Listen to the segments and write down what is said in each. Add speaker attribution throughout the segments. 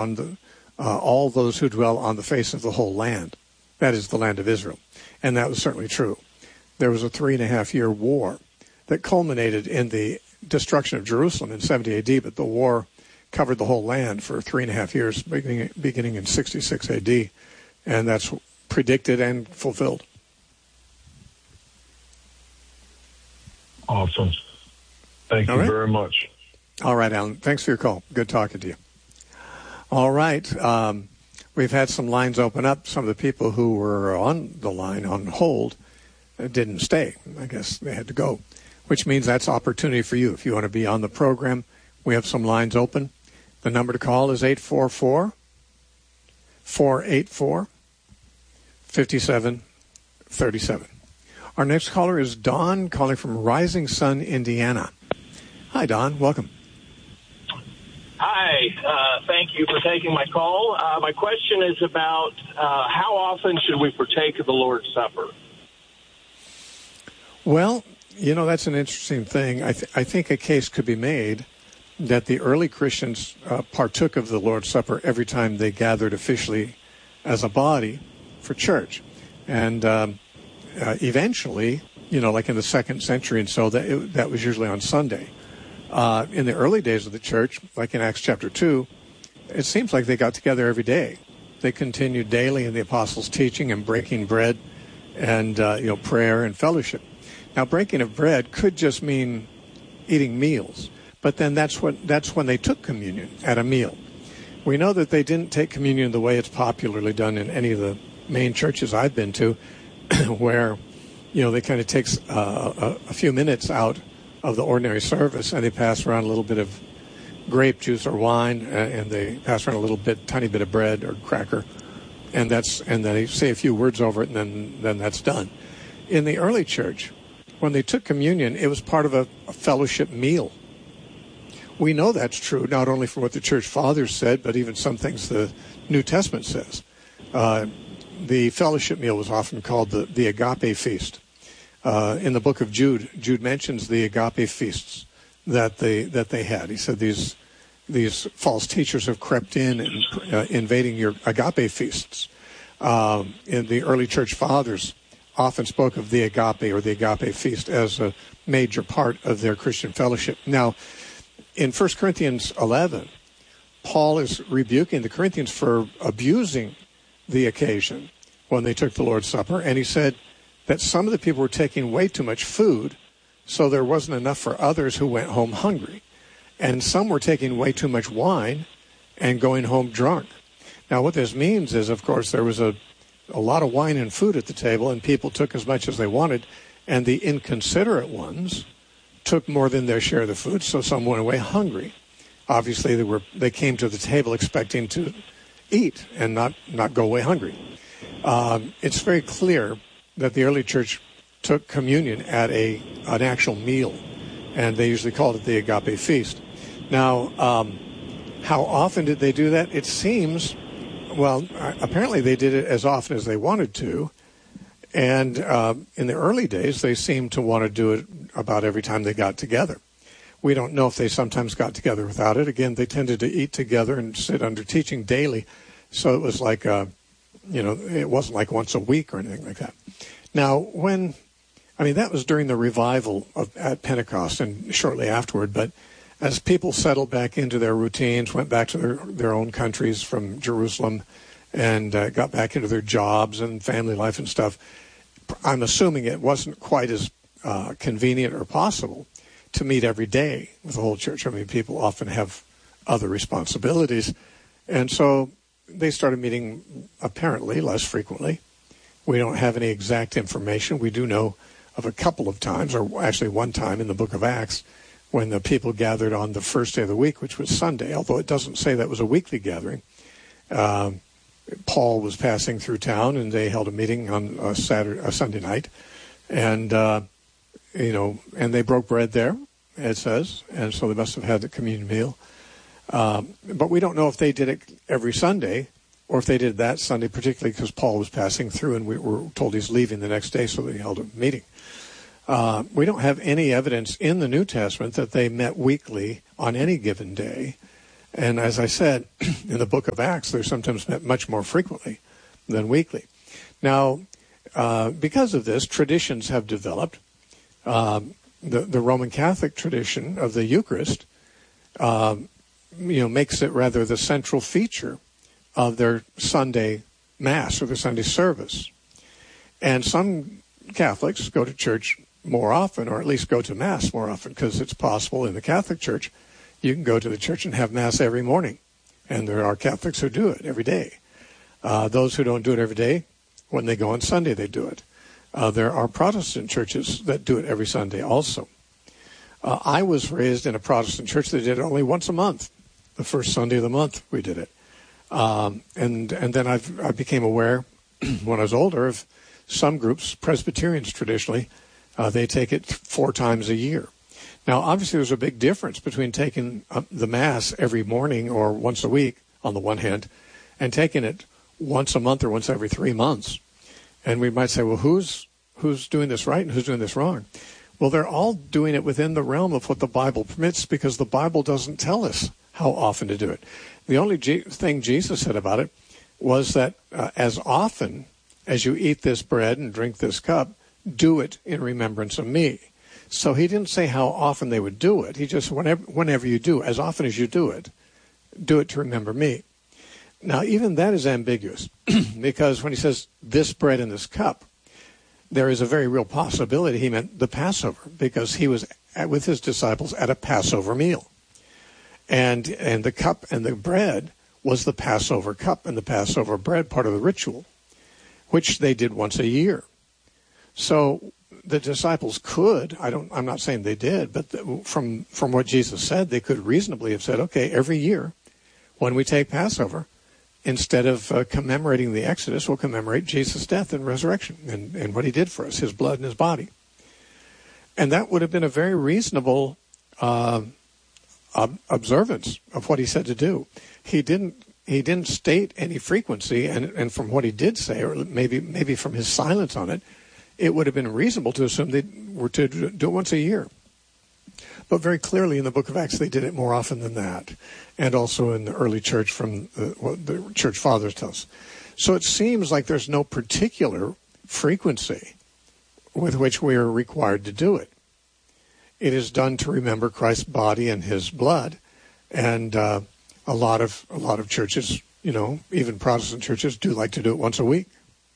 Speaker 1: on all those who dwell on the face of the whole land. That is the land of Israel. And that was certainly true. There was a 3.5-year war that culminated in the destruction of Jerusalem in 70 A.D., but the war covered the whole land for 3.5 years, beginning in 66 A.D., and that's predicted and fulfilled.
Speaker 2: Awesome. Thank you very much.
Speaker 1: All right, Alan. Thanks for your call. Good talking to you. All right. We've had some lines open up. Some of the people who were on the line on hold didn't stay. I guess they had to go, which means that's opportunity for you. If you want to be on the program, we have some lines open. The number to call is 844-484-5737. Our next caller is Don, calling from Rising Sun, Indiana. Hi, Don. Welcome.
Speaker 3: Hi. Thank you for taking my call. My question is about how often should we partake of the Lord's Supper?
Speaker 1: Well, that's an interesting thing. I think a case could be made that the early Christians partook of the Lord's Supper every time they gathered officially as a body for church. And eventually, like in the 2nd century and so, that was usually on Sunday. In the early days of the church, like in Acts chapter 2, it seems like they got together every day. They continued daily in the apostles' teaching and breaking bread and, prayer and fellowship. Now, breaking of bread could just mean eating meals, but then that's when they took communion, at a meal. We know that they didn't take communion the way it's popularly done in any of the main churches I've been to, where, they kind of takes a few minutes out of the ordinary service, and they pass around a little bit of grape juice or wine, and they pass around a tiny bit of bread or cracker, and then they say a few words over it, and then that's done. In the early church, when they took communion, it was part of a fellowship meal. We know that's true, not only from what the church fathers said, but even some things the New Testament says. The fellowship meal was often called the agape feast. In the book of Jude mentions the agape feasts that they had. He said these false teachers have crept in and invading your agape feasts. In the early church fathers often spoke of the agape or the agape feast as a major part of their Christian fellowship. Now, in 1 Corinthians 11, Paul is rebuking the Corinthians for abusing the occasion when they took the Lord's Supper, and he said that some of the people were taking way too much food, so there wasn't enough for others who went home hungry. And some were taking way too much wine and going home drunk. Now, what this means is, of course, there was a lot of wine and food at the table, and people took as much as they wanted, and the inconsiderate ones took more than their share of the food, so some went away hungry. Obviously, they came to the table expecting to eat and not go away hungry. It's very clear that the early church took communion at an actual meal, and they usually called it the agape feast. Now, how often did they do that? It seems, apparently they did it as often as they wanted to, and in the early days, they seemed to want to do it about every time they got together. We don't know if they sometimes got together without it. Again, they tended to eat together and sit under teaching daily, so it was like, it wasn't like once a week or anything like that. Now, that was during the revival at Pentecost and shortly afterward, but as people settled back into their routines, went back to their own countries from Jerusalem and got back into their jobs and family life and stuff, I'm assuming it wasn't quite as convenient or possible to meet every day with the whole church. People often have other responsibilities, and so they started meeting apparently less frequently. We don't have any exact information. We do know of a couple of times, or actually one time in the book of Acts, when the people gathered on the first day of the week, which was Sunday, although it doesn't say that was a weekly gathering. Paul was passing through town, and they held a meeting on a Sunday night, and and they broke bread there, it says, and so they must have had the communion meal. But we don't know if they did it every Sunday, or if they did that Sunday, particularly because Paul was passing through, and we were told he's leaving the next day, so they held a meeting. We don't have any evidence in the New Testament that they met weekly on any given day. And as I said, in the book of Acts, they're sometimes met much more frequently than weekly. Now, because of this, traditions have developed. The Roman Catholic tradition of the Eucharist, makes it rather the central feature of their Sunday Mass or their Sunday service. And some Catholics go to church more often, or at least go to Mass more often, because it's possible in the Catholic Church you can go to the church and have Mass every morning. And there are Catholics who do it every day. Those who don't do it every day, when they go on Sunday, they do it. There are Protestant churches that do it every Sunday also. I was raised in a Protestant church that did it only once a month. The first Sunday of the month we did it. And then I became aware when I was older of some groups, Presbyterians traditionally, they take it 4 times a year. Now, obviously, there's a big difference between taking the Mass every morning or once a week, on the one hand, and taking it once a month or once every 3 months. And we might say, well, who's doing this right and who's doing this wrong? Well, they're all doing it within the realm of what the Bible permits, because the Bible doesn't tell us how often to do it. The only thing Jesus said about it was that as often as you eat this bread and drink this cup, do it in remembrance of me. So he didn't say how often they would do it. He just, whenever you do, as often as you do it to remember me. Now, even that is ambiguous, because when he says this bread and this cup, there is a very real possibility he meant the Passover, because he was with his disciples at a Passover meal. And the cup and the bread was the Passover cup and the Passover bread, part of the ritual, which they did once a year. So the disciples could, I'm not saying they did, but from what Jesus said, they could reasonably have said, okay, every year when we take Passover, instead of commemorating the Exodus, we'll commemorate Jesus' death and resurrection and what he did for us, his blood and his body. And that would have been a very reasonable observance of what he said to do. He didn't state any frequency, and from what he did say, or maybe from his silence on it, it would have been reasonable to assume they were to do it once a year. But very clearly in the book of Acts, they did it more often than that, and also in the early church from what the church fathers tell us. So it seems like there's no particular frequency with which we are required to do it. It is done to remember Christ's body and his blood, and a lot of churches, even Protestant churches, do like to do it once a week.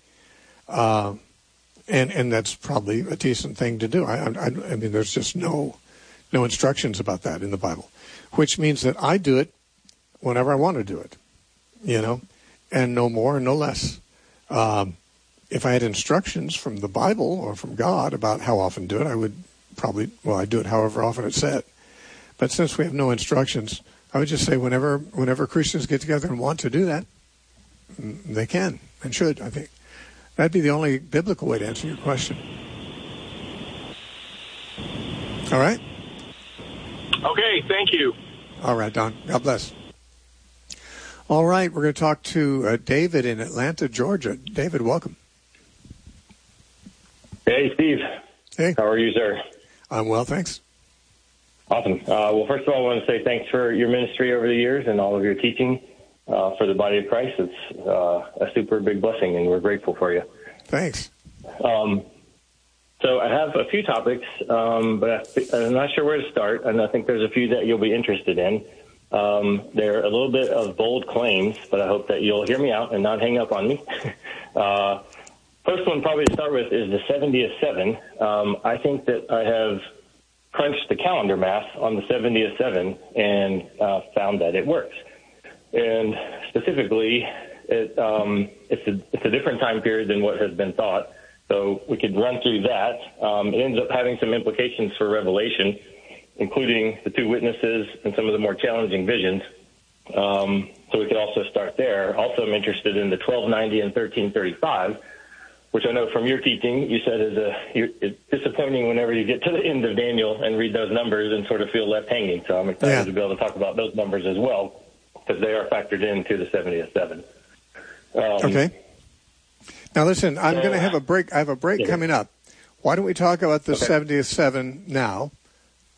Speaker 1: And that's probably a decent thing to do. I mean, there's just no instructions about that in the Bible, which means that I do it whenever I want to do it, and no more and no less. If I had instructions from the Bible or from God about how often to do it, I would I'd do it however often it said. But since we have no instructions, I would just say whenever Christians get together and want to do that, they can and should, I think. That'd be the only biblical way to answer your question. All right?
Speaker 3: Okay, thank you.
Speaker 1: All right, Don. God bless. All right, we're going to talk to David in Atlanta, Georgia. David, welcome.
Speaker 4: Hey, Steve.
Speaker 1: Hey.
Speaker 4: How are you, sir?
Speaker 1: I'm well, thanks.
Speaker 4: Awesome. Well, first of all, I want to say thanks for your ministry over the years and all of your teaching for the body of Christ. It's a super big blessing, and we're grateful for you.
Speaker 1: Thanks.
Speaker 4: So I have a few topics, but I'm not sure where to start, and I think there's a few that you'll be interested in. They're a little bit of bold claims, but I hope that you'll hear me out and not hang up on me. First one probably to start with is the 70th 7. I think that I have crunched the calendar math on the 70th 7 and found that it works. And specifically, it's a different time period than what has been thought. So we could run through that. It ends up having some implications for Revelation, including the 2 witnesses and some of the more challenging visions. So we could also start there. Also, I'm interested in the 1290 and 1335, which I know from your teaching you said it's disappointing whenever you get to the end of Daniel and read those numbers and sort of feel left hanging. So I'm excited to be able to talk about those numbers as well, because they are factored into the 70th 7.
Speaker 1: Okay. Now listen, I'm going to have a break. I have a break coming up. Why don't we talk about the 70th 7 now,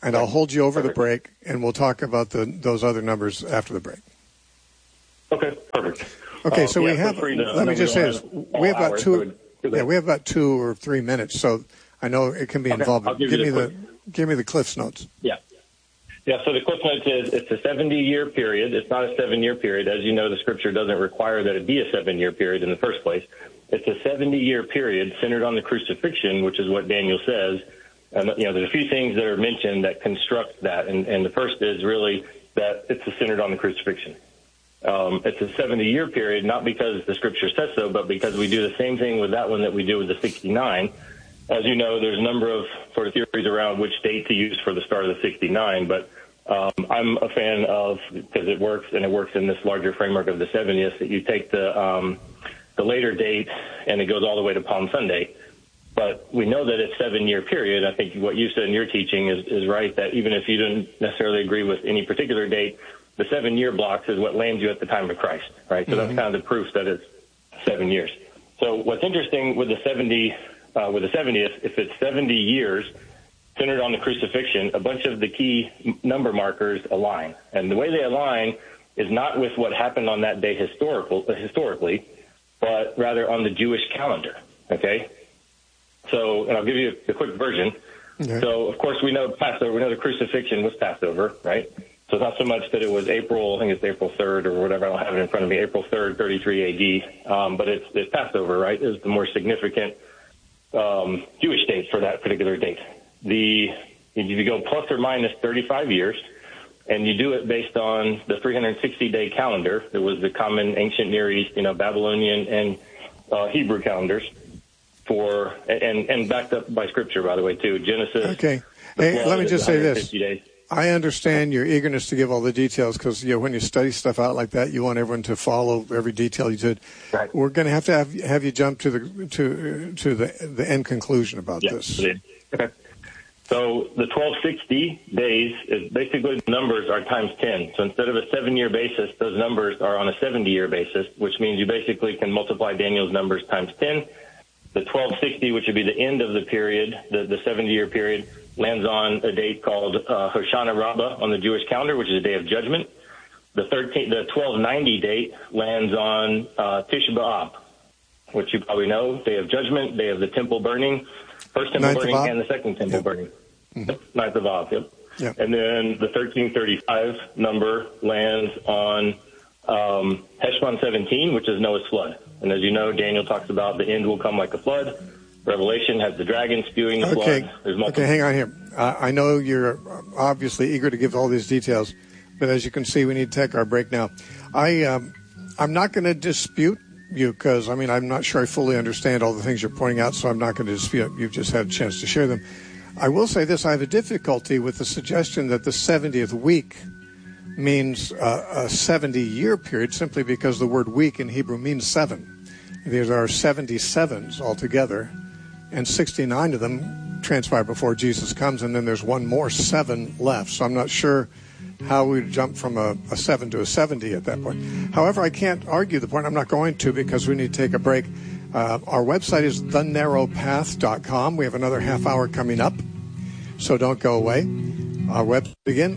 Speaker 1: and I'll hold you over the break, and we'll talk about those other numbers after the break.
Speaker 4: Okay, perfect.
Speaker 1: Okay, so we have. Let me just say this: we have about two. Yeah, we have about 2 or 3 minutes, so I know it can be involved. Give me the Cliff's Notes.
Speaker 4: Yeah. Yeah, so the Cliff Notes is it's a 70-year period. It's not a 7-year period. As you know, the Scripture doesn't require that it be a 7-year period in the first place. It's a 70-year period centered on the crucifixion, which is what Daniel says. And, there's a few things that are mentioned that construct that, and the first is really that it's centered on the crucifixion. It's a 70-year period, not because the Scripture says so, but because we do the same thing with that one that we do with the 69. As you know, there's a number of sort of theories around which date to use for the start of the 69, but I'm a fan of, because it works, and it works in this larger framework of the 70th, that you take the later date, and it goes all the way to Palm Sunday. But we know that it's a 7-year period. I think what you said in your teaching is right, that even if you didn't necessarily agree with any particular date, the 7-year blocks is what lands you at the time of Christ, right? So that's kind of the proof that it's 7 years. So what's interesting with the 70th, if it's 70 years centered on the crucifixion, a bunch of the key number markers align. And the way they align is not with what happened on that day historically, but rather on the Jewish calendar, okay? So, and I'll give you a quick version. Okay. So, of course, we know Passover. We know the crucifixion was Passover, right? So it's not so much that it was April 3rd or whatever. I don't have it in front of me, April 3rd, 33 AD. But it's Passover, right? Is the more significant Jewish date for that particular date. If you go plus or minus 35 years, and you do it based on the 360-day calendar, that was the common ancient Near East, Babylonian and Hebrew calendars, and backed up by Scripture, by the way, too. Genesis.
Speaker 1: Okay. Hey, let me just say this. Days. I understand your eagerness to give all the details because when you study stuff out like that, you want everyone to follow every detail you did.
Speaker 4: Right.
Speaker 1: We're going to have you jump to the end conclusion about this.
Speaker 4: Okay. So the 1260 days is basically the numbers are times 10. So instead of a 7-year basis, those numbers are on a 70-year basis, which means you basically can multiply Daniel's numbers times 10. The 1260, which would be the end of the period, the 70-year period, lands on a date called Hoshana Rabbah on the Jewish calendar, which is a day of judgment. The 1290 date lands on Tisha B'Av, which you probably know, day of judgment, day of the temple burning, first temple burning and the second temple burning. Mm-hmm. 9th of Av, yep. And then the 1335 number lands on Heshbon 17, which is Noah's flood. And as you know, Daniel talks about the end will come like a flood. Revelation has the dragon spewing the flood.
Speaker 1: Okay, hang on here. I know you're obviously eager to give all these details, but as you can see, we need to take our break now. I'm not going to dispute you because, I'm not sure I fully understand all the things you're pointing out, so I'm not going to dispute it. You've just had a chance to share them. I will say this. I have a difficulty with the suggestion that the 70th week means a 70-year period simply because the word week in Hebrew means 7. There are 77s altogether, and 69 of them transpire before Jesus comes, and then there's one more 7 left. So I'm not sure how we jump from a 7 to a 70 at that point. However, I can't argue the point. I'm not going to because we need to take a break. Our website is thenarrowpath.com. We have another half hour coming up, so don't go away. Our website again,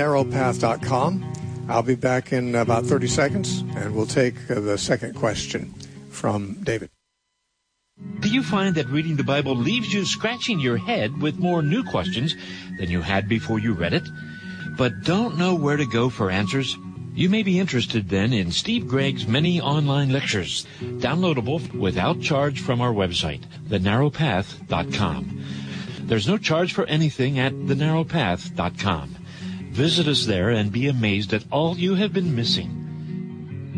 Speaker 1: thenarrowpath.com. I'll be back in about 30 seconds, and we'll take the second question from David.
Speaker 5: Do you find that reading the Bible leaves you scratching your head with more new questions than you had before you read it, but don't know where to go for answers? You may be interested then in Steve Gregg's many online lectures, downloadable without charge from our website, thenarrowpath.com. There's no charge for anything at thenarrowpath.com. Visit us there and be amazed at all you have been missing.